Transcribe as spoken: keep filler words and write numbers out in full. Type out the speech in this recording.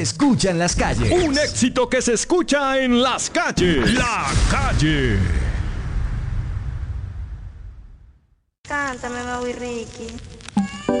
Escucha en las calles. Un éxito que se escucha en las calles. La Calle. Cántame, Bobby Ricky.